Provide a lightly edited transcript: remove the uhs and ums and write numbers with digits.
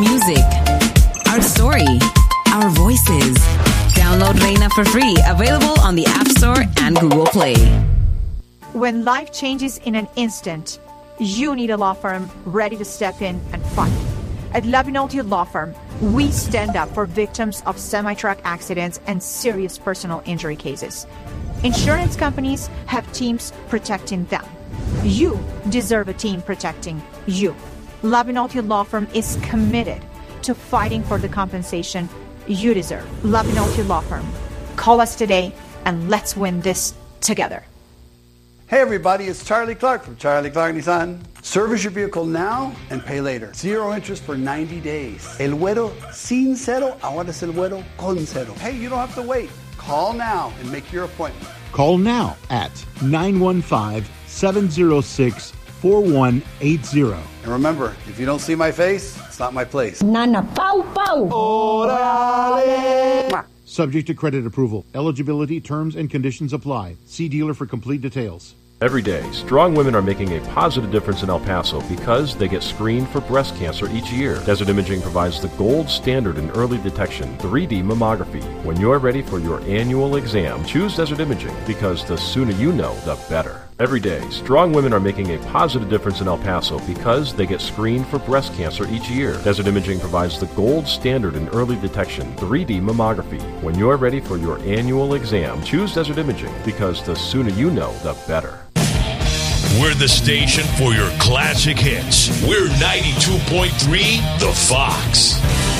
Music, our story, our voices. Download Reina for free. Available on the App Store and Google Play. When life changes in an instant, you need a law firm ready to step in and fight. At Labinoti Law Firm, we stand up for victims of semi-truck accidents and serious personal injury cases. Insurance companies have teams protecting them. You deserve a team protecting you. Labinoti Law Firm is committed to fighting for the compensation you deserve. Labinoti Law Firm. Call us today and let's win this together. Hey everybody, it's Charlie Clark from Charlie Clark Nissan. Service your vehicle now and pay later. 0 interest for 90 days. El Güero sin cero, ahora es el Güero con cero. Hey, you don't have to wait. Call now and make your appointment. Call now at 915-706-4180. And remember, if you don't see my face, it's not my place. Nana Pau Pau. Orale. Subject to credit approval. Eligibility, terms, and conditions apply. See dealer for complete details. Every day, strong women are making a positive difference in El Paso because they get screened for breast cancer each year. Desert Imaging provides the gold standard in early detection, 3D mammography. When you're ready for your annual exam, choose Desert Imaging because the sooner you know, the better. Every day, strong women are making a positive difference in El Paso because they get screened for breast cancer each year. Desert Imaging provides the gold standard in early detection, 3D mammography. When you're ready for your annual exam, choose Desert Imaging because the sooner you know, the better. We're the station for your classic hits. We're 92.3 The Fox.